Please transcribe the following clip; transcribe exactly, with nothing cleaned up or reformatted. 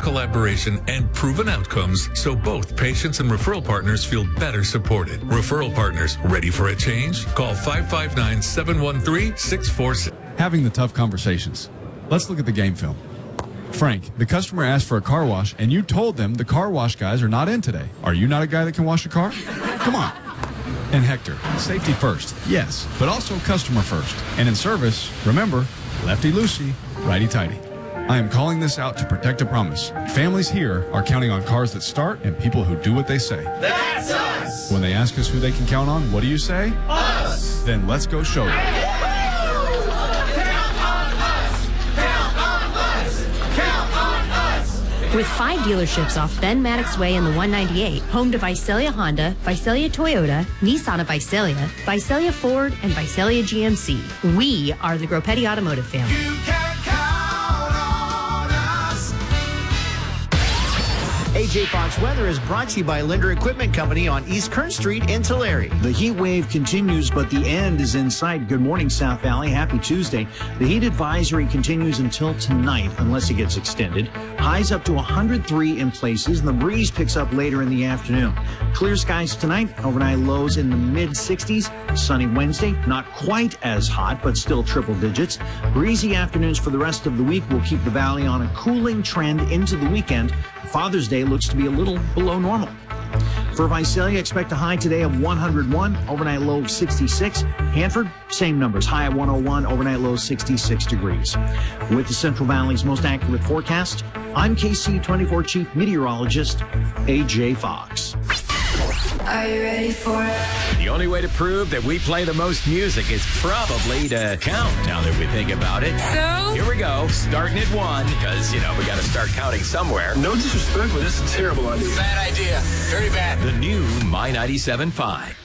collaboration, and proven outcomes so both patients and referral partners feel better supported. Referral partners, ready for a change? Call five five nine, seven one three, six four six. Having the tough conversations. Let's look at the game film. Frank, the customer asked for a car wash, and you told them the car wash guys are not in today. Are you not a guy that can wash a car? Come on. And Hector, safety first, yes, but also customer first. And in service, remember, lefty-loosey, righty-tighty. I am calling this out to protect a promise. Families here are counting on cars that start and people who do what they say. That's us! When they ask us who they can count on, what do you say? Us! Then let's go show them. With five dealerships off Ben Maddox Way in the one ninety-eight, home to Visalia Honda, Visalia Toyota, Nissan of Visalia, Visalia Ford, and Visalia G M C. We are the Groppetti Automotive family. You can count on us. A J Fox Weather is brought to you by Linder Equipment Company on East Kern Street in Tulare. The heat wave continues, but the end is in sight. Good morning, South Valley. Happy Tuesday. The heat advisory continues until tonight, unless it gets extended. Highs up to one hundred three in places, and the breeze picks up later in the afternoon. Clear skies tonight, overnight lows in the mid sixties. Sunny Wednesday, not quite as hot, but still triple digits. Breezy afternoons for the rest of the week will keep the valley on a cooling trend into the weekend. Father's Day looks to be a little below normal. For Visalia, expect a high today of one hundred one, overnight low of sixty-six. Hanford, same numbers, high of one oh one, overnight low sixty-six degrees. With the Central Valley's most accurate forecast, I'm K C twenty-four Chief Meteorologist A J Fox. Are you ready for it? The only way to prove that we play the most music is probably to count, now that we think about it. So? Here we go, starting at one, because, you know, we got to start counting somewhere. No disrespect, but this is a terrible idea. Bad idea. Very bad. The new My ninety-seven point five.